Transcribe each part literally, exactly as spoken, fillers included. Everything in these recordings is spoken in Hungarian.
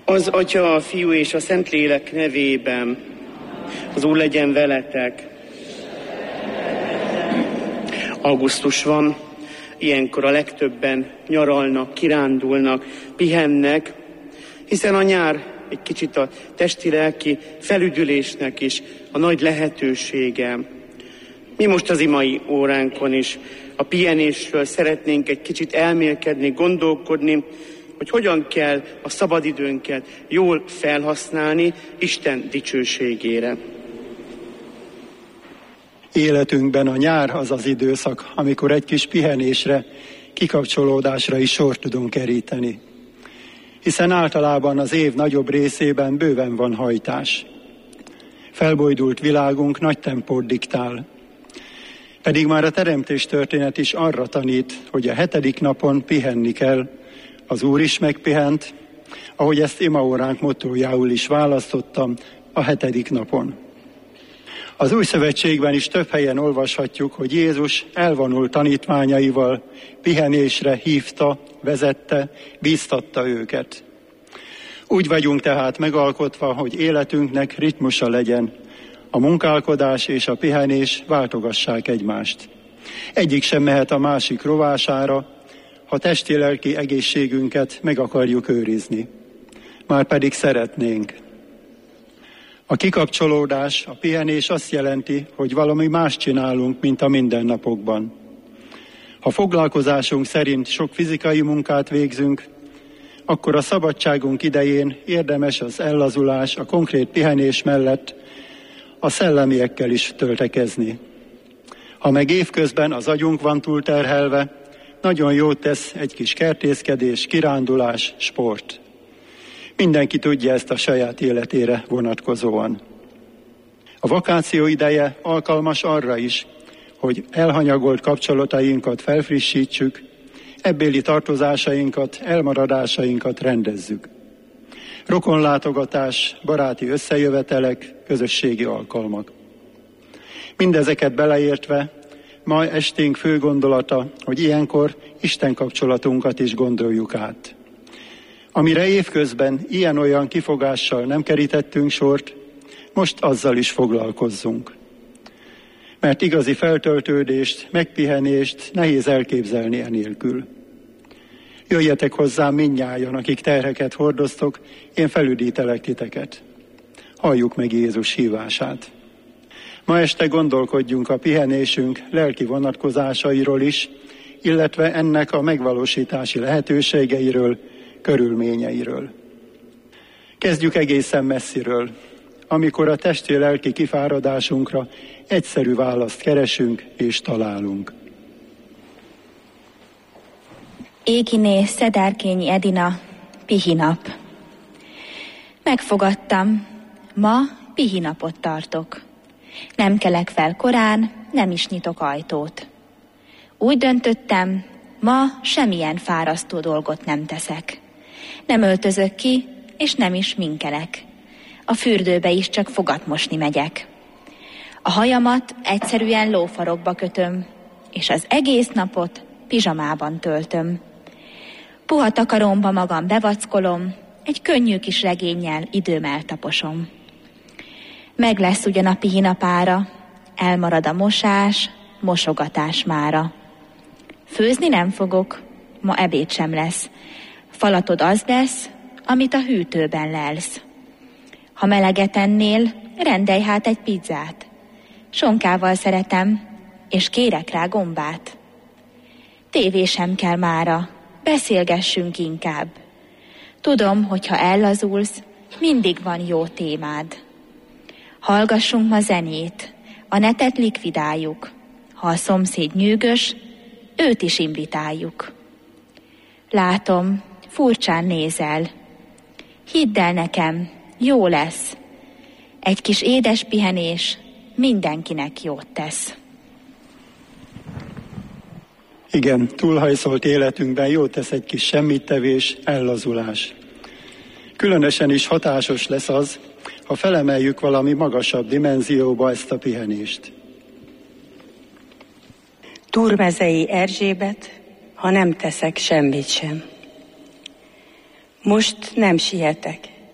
Az Atya, a Fiú és a Szentlélek nevében. Az Úr legyen veletek. Augusztus van, ilyenkor a legtöbben nyaralnak, kirándulnak, pihennek, hiszen a nyár egy kicsit a testi-lelki felüdülésnek is a nagy lehetősége. Mi most az imai óránkon is a pihenésről szeretnénk egy kicsit elmélkedni, gondolkodni, hogy hogyan kell a szabadidőnket jól felhasználni Isten dicsőségére. Életünkben a nyár az az időszak, amikor egy kis pihenésre, kikapcsolódásra is sort tudunk keríteni. Hiszen általában az év nagyobb részében bőven van hajtás. Felbojdult világunk nagy tempót diktál. Pedig már a teremtés történet is arra tanít, hogy a hetedik napon pihenni kell. Az Úr is megpihent, ahogy ezt imaóránk mottójául is választottam, a hetedik napon. Az Új Szövetségben is több helyen olvashatjuk, hogy Jézus elvonult tanítványaival pihenésre hívta, vezette, bíztatta őket. Úgy vagyunk tehát megalkotva, hogy életünknek ritmusa legyen. A munkálkodás és a pihenés váltogassák egymást. Egyik sem mehet a másik rovására, ha testi-lelki egészségünket meg akarjuk őrizni. Márpedig szeretnénk. A kikapcsolódás, a pihenés azt jelenti, hogy valami más csinálunk, mint a mindennapokban. Ha foglalkozásunk szerint sok fizikai munkát végzünk, akkor a szabadságunk idején érdemes az ellazulás, a konkrét pihenés mellett a szellemiekkel is töltekezni. Ha meg évközben az agyunk van túlterhelve, nagyon jót tesz egy kis kertészkedés, kirándulás, sport. Mindenki tudja ezt a saját életére vonatkozóan. A vakáció ideje alkalmas arra is, hogy elhanyagolt kapcsolatainkat felfrissítsük, ebbéli tartozásainkat, elmaradásainkat rendezzük. Rokonlátogatás, baráti összejövetelek, közösségi alkalmak. Mindezeket beleértve, ma esténk fő gondolata, hogy ilyenkor Isten kapcsolatunkat is gondoljuk át. Amire évközben ilyen-olyan kifogással nem kerítettünk sort, most azzal is foglalkozzunk. Mert igazi feltöltődést, megpihenést nehéz elképzelni enélkül. Jöjjetek hozzám mindnyájan, akik terheket hordoztok, én felüdítelek titeket. Halljuk meg Jézus hívását. Ma este gondolkodjunk a pihenésünk lelki vonatkozásairól is, illetve ennek a megvalósítási lehetőségeiről, körülményeiről. Kezdjük egészen messziről, amikor a testi-lelki kifáradásunkra egyszerű választ keresünk és találunk. Ékiné Szedárkényi Edina, pihinap. Megfogadtam, ma pihinapot tartok. Nem kelek fel korán, nem is nyitok ajtót. Úgy döntöttem, ma semmilyen fárasztó dolgot nem teszek. Nem öltözök ki, és nem is minkelek. A fürdőbe is csak fogat mosni megyek. A hajamat egyszerűen lófarokba kötöm, és az egész napot pizsamában töltöm. Puha takaromba magam bevackolom, egy könnyű kis regénnyel időm eltaposom. Meg lesz ugyan a pihinapára, elmarad a mosás, mosogatás mára. Főzni nem fogok, ma ebéd sem lesz. Falatod az lesz, amit a hűtőben lelsz. Ha meleget ennél, rendelj hát egy pizzát. Sonkával szeretem, és kérek rá gombát. Tévé sem kell mára, beszélgessünk inkább. Tudom, hogy ha ellazulsz, mindig van jó témád. Hallgassunk ma zenét, a netet likvidáljuk. Ha a szomszéd nyűgös, őt is invitáljuk. Látom, furcsán nézel. Hidd el nekem, jó lesz. Egy kis édes pihenés mindenkinek jót tesz. Igen, túlhajszolt életünkben jót tesz egy kis semmittevés, ellazulás. Különösen is hatásos lesz az, ha felemeljük valami magasabb dimenzióba ezt a pihenést. Turmezei Erzsébet, ha nem teszek semmit sem. Most nem sietek,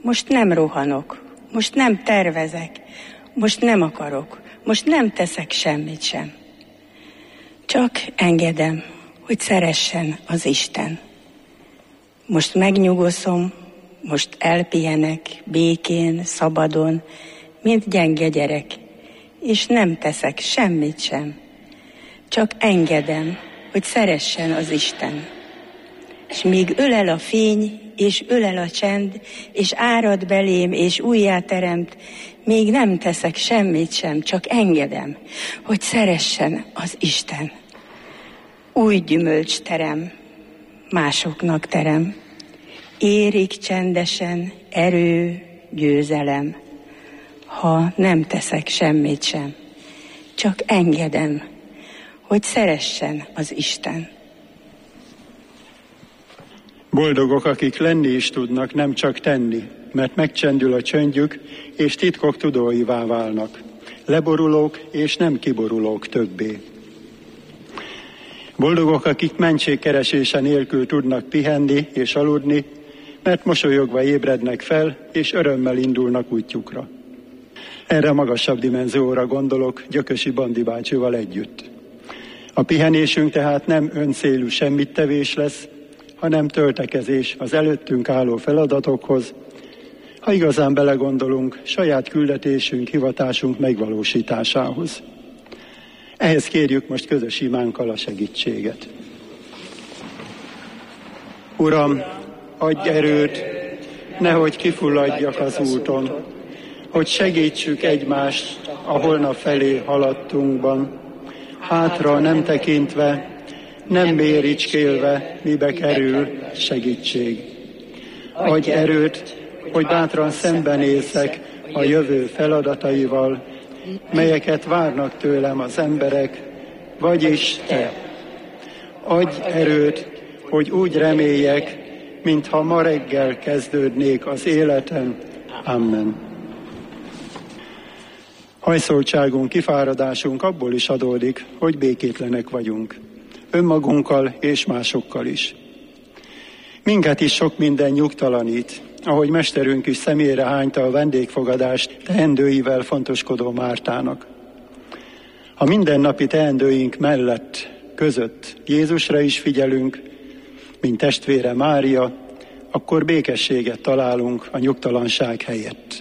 most nem rohanok, most nem tervezek, most nem akarok, most nem teszek semmit sem. Csak engedem, hogy szeressen az Isten. Most megnyugoszom, most elpihenek békén, szabadon, mint gyenge gyerek, és nem teszek semmit sem. Csak engedem, hogy szeressen az Isten. És míg ölel a fény, és ölel a csend, és árad belém, és újjáteremt, még nem teszek semmit sem, csak engedem, hogy szeressen az Isten. Új gyümölcs terem, másoknak terem, érik csendesen erő, győzelem, ha nem teszek semmit sem, csak engedem, hogy szeressen az Isten. Boldogok, akik lenni is tudnak, nem csak tenni, mert megcsendül a csöndjük, és titkok tudóivá válnak. Leborulók és nem kiborulók többé. Boldogok, akik mentségkeresése nélkül tudnak pihenni és aludni, mert mosolyogva ébrednek fel, és örömmel indulnak útjukra. Erre magasabb dimenzióra gondolok Gyökösi Bandi bácsival együtt. A pihenésünk tehát nem öncélú semmittevés lesz, hanem töltekezés az előttünk álló feladatokhoz, ha igazán belegondolunk saját küldetésünk, hivatásunk megvalósításához. Ehhez kérjük most közös imánkkal a segítséget. Uram, adj erőt, nehogy kifulladjak az úton, hogy segítsük egymást a holnap felé haladtunkban, hátra nem tekintve, nem méricskélve, mibe kerül segítség. Adj erőt, hogy bátran szembenézzek a jövő feladataival, melyeket várnak tőlem az emberek, vagyis Te. Adj erőt, hogy úgy reméljek, mintha ma reggel kezdődnék az életem. Amen. Hajszoltságunk, kifáradásunk abból is adódik, hogy békétlenek vagyunk. Önmagunkkal és másokkal is. Minket is sok minden nyugtalanít, ahogy mesterünk is személyre hányta a vendégfogadást teendőivel fontoskodó Mártának. Ha mindennapi teendőink mellett, között Jézusra is figyelünk, mint testvére Mária, akkor békességet találunk a nyugtalanság helyett.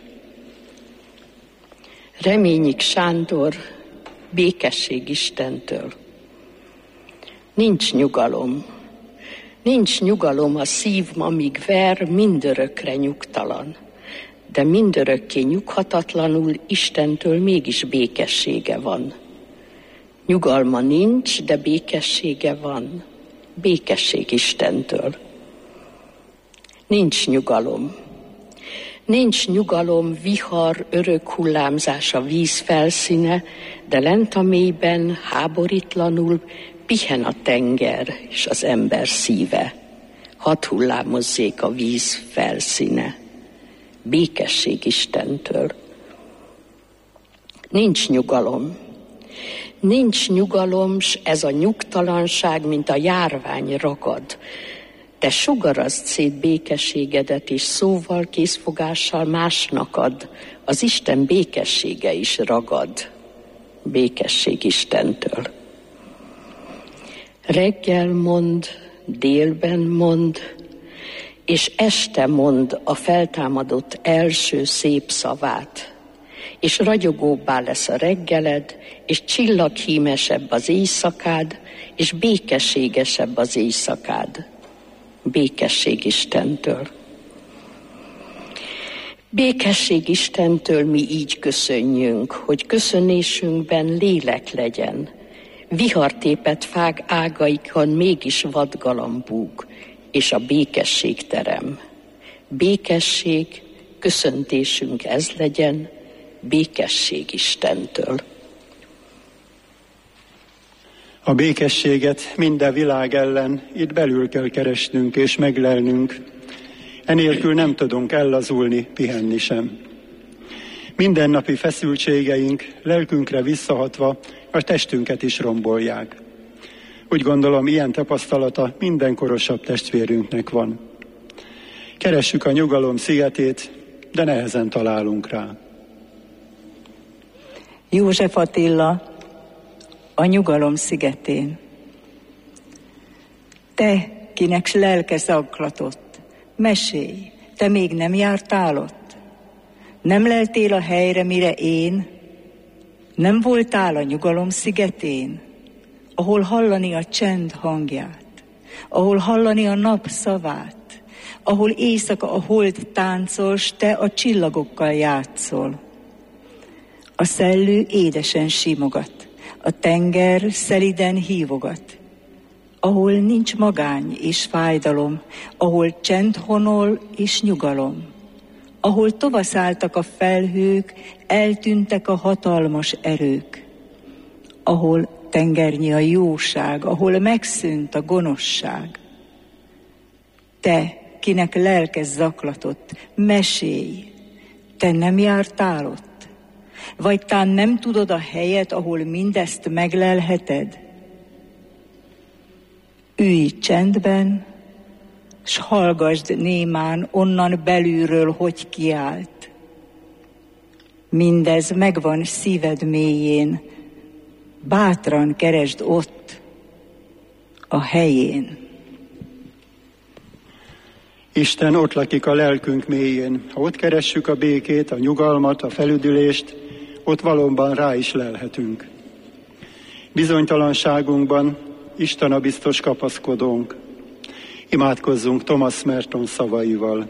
Reményik Sándor, békesség Istentől. Nincs nyugalom. Nincs nyugalom a szív, amíg ver, mindörökre nyugtalan. De mindörökké nyughatatlanul Istentől mégis békessége van. Nyugalma nincs, de békessége van. Békesség Istentől. Nincs nyugalom. Nincs nyugalom, vihar, örök hullámzás a víz felszíne, de lent a mélyben, háborítlanul pihen a tenger és az ember szíve. Hadd hullámozzék a víz felszíne. Békesség Istentől. Nincs nyugalom. Nincs nyugalom, s ez a nyugtalanság, mint a járvány ragad. Te sugarazd szét békességedet, és szóval, készfogással másnak ad. Az Isten békessége is ragad. Békesség Istentől. Reggel mond, délben mond, és este mond a feltámadott első szép szavát, és ragyogóbbá lesz a reggeled, és csillaghímesebb az éjszakád, és békességesebb az éjszakád. Békesség Istentől. Békesség Istentől mi így köszönjünk, hogy köszönésünkben lélek legyen. Vihartépett fág ágaikon mégis vadgalamb búg, és a békesség terem. Békesség, köszöntésünk ez legyen, békesség Istentől. A békességet minden világ ellen itt belül kell keresnünk és meglelnünk. Enélkül nem tudunk ellazulni, pihenni sem. Mindennapi feszültségeink lelkünkre visszahatva a testünket is rombolják. Úgy gondolom, ilyen tapasztalata minden korosabb testvérünknek van. Keressük a nyugalom szigetét, de nehezen találunk rá. József Attila a Nyugalom szigetén. Te, kinek lelke zaklatott, mesélj, te még nem jártál ott? Nem leltél a helyre, mire én? Nem voltál a Nyugalom szigetén, ahol hallani a csend hangját, ahol hallani a nap szavát, ahol éjszaka a hold táncol, s te a csillagokkal játszol. A szellő édesen simogat, a tenger szeliden hívogat, ahol nincs magány és fájdalom, ahol csend honol és nyugalom, ahol tovaszálltak a felhők, eltűntek a hatalmas erők, ahol tengernyi a jóság, ahol megszűnt a gonoszság. Te, kinek lelke zaklatott, mesélj, te nem jártál ott? Vagy tán nem tudod a helyet, ahol mindezt meglelheted? Ülj csendben, s hallgasd némán onnan belülről, hogy kiált. Mindez megvan szíved mélyén, bátran keresd ott, a helyén. Isten ott lakik a lelkünk mélyén. Ha ott keressük a békét, a nyugalmat, a felüdülést, ott valóban rá is lelhetünk. Bizonytalanságunkban Isten a biztos kapaszkodónk. Imádkozzunk Thomas Merton szavaival.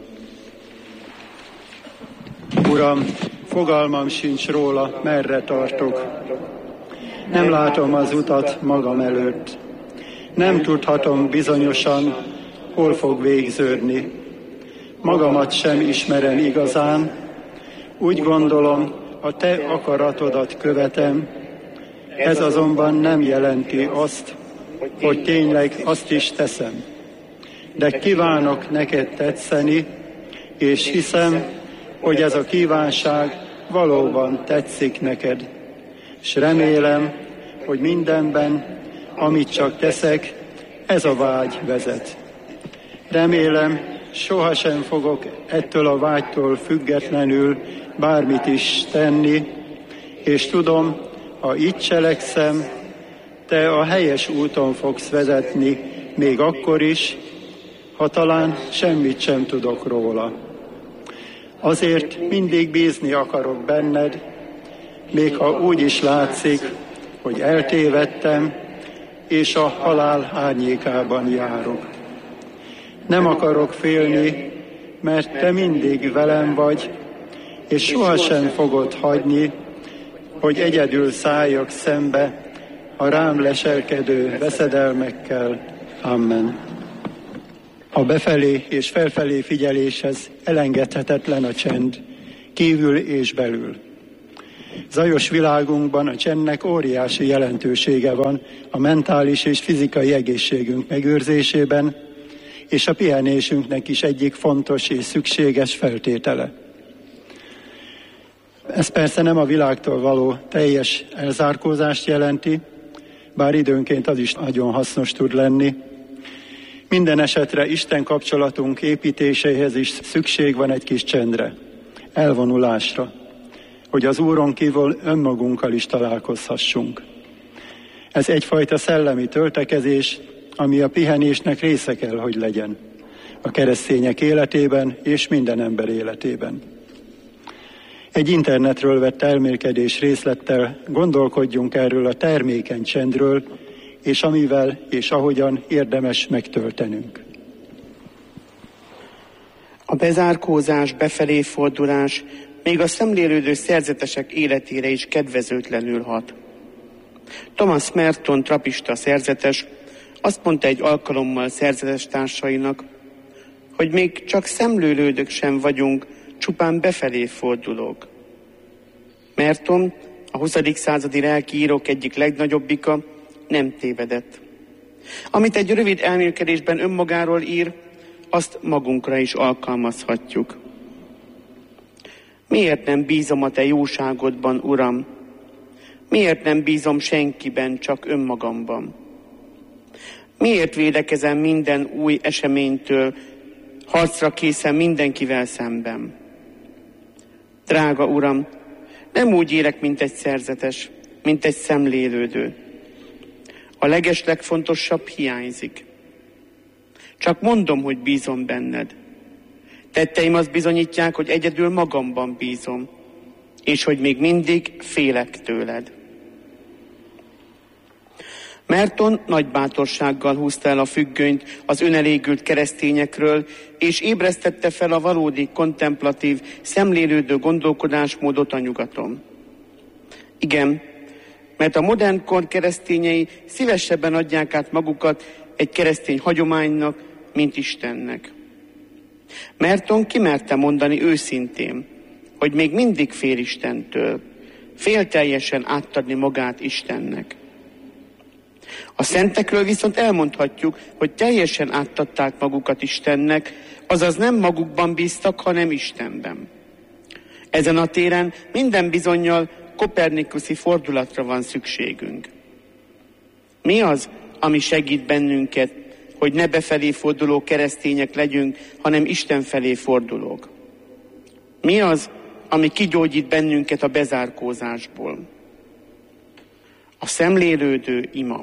Uram, fogalmam sincs róla, merre tartok. Nem látom az utat magam előtt. Nem tudhatom bizonyosan, hol fog végződni. Magamat sem ismerem igazán. Úgy gondolom, a te akaratodat követem. Ez azonban nem jelenti azt, hogy tényleg azt is teszem. De kívánok neked tetszeni, és hiszem, hogy ez a kívánság valóban tetszik neked. És remélem, hogy mindenben, amit csak teszek, ez a vágy vezet. Remélem, sohasem fogok ettől a vágytól függetlenül bármit is tenni, és tudom, ha így cselekszem, te a helyes úton fogsz vezetni, még akkor is, ha talán semmit sem tudok róla. Azért mindig bízni akarok benned, még ha úgy is látszik, hogy eltévedtem, és a halál árnyékában járok. Nem akarok félni, mert te mindig velem vagy, és sohasem fogod hagyni, hogy egyedül szálljak szembe a rám leselkedő veszedelmekkel. Amen. A befelé és felfelé figyeléshez elengedhetetlen a csend, kívül és belül. Zajos világunkban a csendnek óriási jelentősége van a mentális és fizikai egészségünk megőrzésében, és a pihenésünknek is egyik fontos és szükséges feltétele. Ez persze nem a világtól való teljes elzárkózást jelenti, bár időnként az is nagyon hasznos tud lenni. Minden esetre Isten kapcsolatunk építéséhez is szükség van egy kis csendre, elvonulásra, hogy az Úron kívül önmagunkkal is találkozhassunk. Ez egyfajta szellemi töltekezés, ami a pihenésnek része kell, hogy legyen a keresztények életében és minden ember életében. Egy internetről vett elmélkedés részlettel gondolkodjunk erről a termékeny csendről, és amivel és ahogyan érdemes megtöltenünk. A bezárkózás, befelé fordulás még a szemlélődő szerzetesek életére is kedvezőtlenül hat. Thomas Merton trapista szerzetes azt mondta egy alkalommal szerzetes társainak, hogy még csak szemlélődők sem vagyunk, csupán befelé fordulók. Merton, a huszadik századi lelkiírók egyik legnagyobbika, nem tévedett. Amit egy rövid elmélkedésben önmagáról ír, azt magunkra is alkalmazhatjuk. Miért nem bízom a te jóságodban, Uram? Miért nem bízom senkiben, csak önmagamban? Miért védekezem minden új eseménytől, harcra készen mindenkivel szemben? Drága Uram, nem úgy élek, mint egy szerzetes, mint egy szemlélődő. A legeslegfontosabb hiányzik. Csak mondom, hogy bízom benned. Tetteim azt bizonyítják, hogy egyedül magamban bízom, és hogy még mindig félek tőled. Merton nagy bátorsággal húzta el a függönyt az önelégült keresztényekről, és ébresztette fel a valódi kontemplatív, szemlélődő gondolkodásmódot a nyugaton. Igen, mert a modern kor keresztényei szívesebben adják át magukat egy keresztény hagyománynak, mint Istennek. Merton kimerte mondani őszintén, hogy még mindig fél Istentől, fél teljesen átadni magát Istennek. A szentekről viszont elmondhatjuk, hogy teljesen átadták magukat Istennek, azaz nem magukban bíztak, hanem Istenben. Ezen a téren minden bizonnyal kopernikuszi fordulatra van szükségünk. Mi az, ami segít bennünket, hogy ne befelé forduló keresztények legyünk, hanem Isten felé fordulók? Mi az, ami kigyógyít bennünket a bezárkózásból? A szemlélődő ima.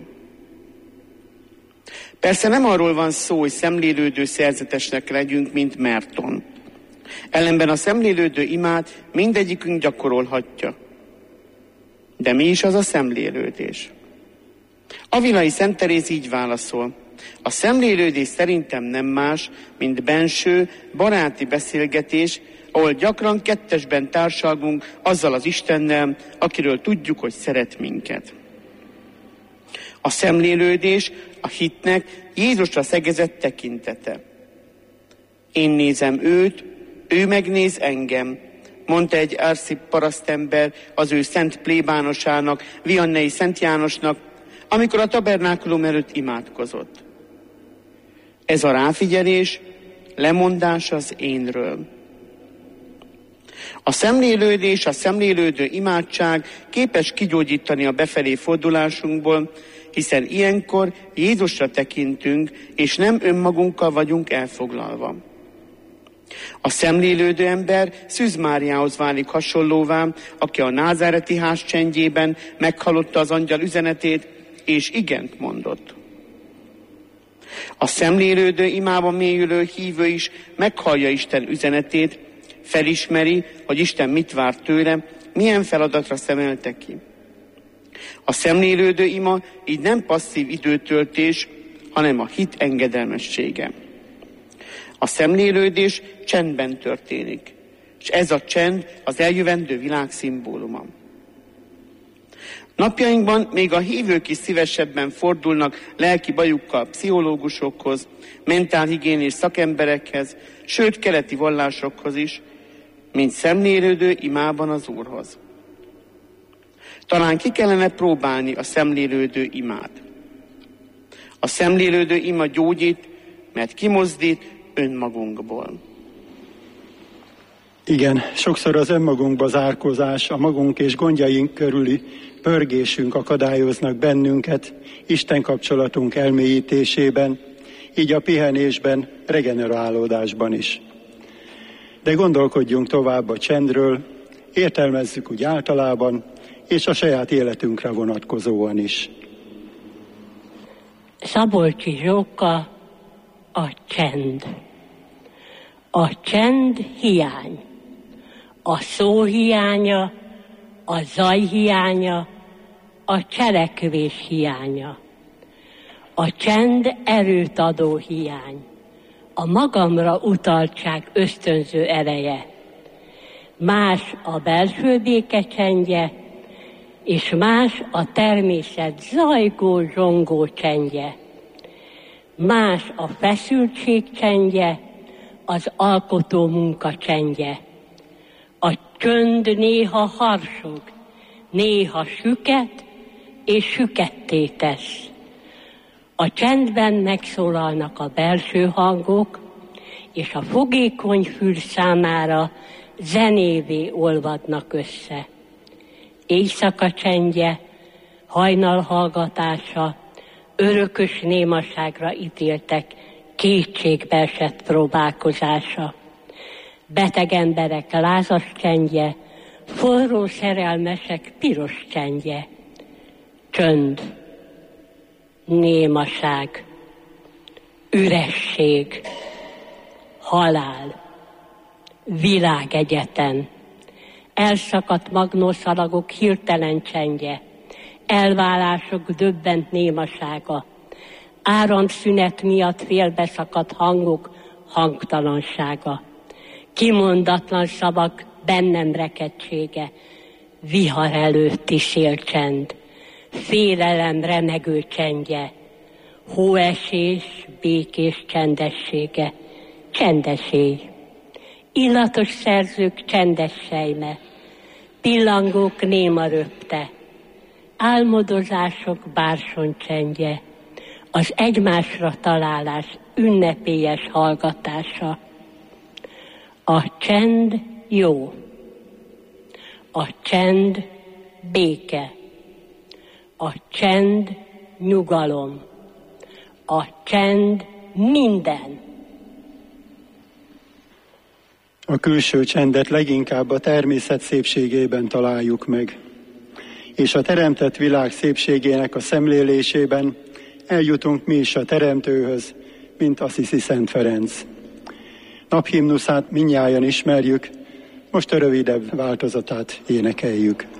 Persze nem arról van szó, hogy szemlélődő szerzetesnek legyünk, mint Merton. Ellenben a szemlélődő imát mindegyikünk gyakorolhatja. De mi is az a szemlélődés? Avilai Szent Teréz így válaszol. A szemlélődés szerintem nem más, mint benső, baráti beszélgetés, ahol gyakran kettesben társalgunk azzal az Istennel, akiről tudjuk, hogy szeret minket. A szemlélődés a hitnek Jézusra szegezett tekintete. Én nézem őt, ő megnéz engem, mondta egy Arszip parasztember az ő szent plébánosának, Viannei Szent Jánosnak, amikor a tabernákulum előtt imádkozott. Ez a ráfigyelés, lemondás az énről. A szemlélődés, a szemlélődő imádság képes kigyógyítani a befelé fordulásunkból, hiszen ilyenkor Jézusra tekintünk, és nem önmagunkkal vagyunk elfoglalva. A szemlélődő ember Szűz Máriához válik hasonlóvá, aki a názáreti ház csendjében meghallotta az angyal üzenetét, és igent mondott. A szemlélődő imában mélyülő hívő is meghallja Isten üzenetét, felismeri, hogy Isten mit vár tőle, milyen feladatra szemelte ki. A szemlélődő ima így nem passzív időtöltés, hanem a hit engedelmessége. A szemlélődés csendben történik, és ez a csend az eljövendő világ szimbóluma. Napjainkban még a hívők is szívesebben fordulnak lelki bajukkal pszichológusokhoz, mentálhigiénés szakemberekhez, sőt keleti vallásokhoz is, mint szemlélődő imában az Úrhoz. Talán ki kellene próbálni a szemlélődő imát. A szemlélődő ima gyógyít, mert kimozdít önmagunkból. Igen, sokszor az önmagunkba zárkózás, a magunk és gondjaink körüli pörgésünk akadályoznak bennünket Isten kapcsolatunk elmélyítésében, így a pihenésben, regenerálódásban is. De gondolkodjunk tovább a csendről, értelmezzük úgy általában, és a saját életünkre vonatkozóan is. Szabolcsi Zsóka, a csend. A csend hiány. A szó hiánya, a zaj hiánya, a cselekvés hiánya. A csend erőt adó hiány. A magamra utaltság ösztönző ereje. Más a belső béke csendje, és más a természet zajgó, zsongó csendje. Más a feszültség csendje, az alkotó munka csendje. A csönd néha harsog, néha süket, és süketté tesz. A csendben megszólalnak a belső hangok, és a fogékony fül számára zenévé olvadnak össze. Éjszaka csendje, hajnal hallgatása, örökös némaságra ítéltek kétségbeesett próbálkozása. beteg emberek lázas csendje, forró szerelmesek piros csendje, csönd, némaság, üresség, halál, világegyetem, elszakadt magnószalagok hirtelen csendje, elválások döbbent némasága, áramszünet miatt félbeszakadt hangok hangtalansága, kimondatlan szavak bennem rekedtsége, vihar előtti szélcsend, félelem remegő csendje, hóesés, békés csendessége, csendesély, illatos szerzők csendes sejme, pillangók néma röpte, álmodozások bársony csendje, az egymásra találás ünnepélyes hallgatása. A csend jó, a csend béke, a csend nyugalom, a csend minden. A külső csendet leginkább a természet szépségében találjuk meg, és a teremtett világ szépségének a szemlélésében eljutunk mi is a Teremtőhöz, mint Assisi Szent Ferenc. Naphimnuszát mindnyájan ismerjük, most a rövidebb változatát énekeljük.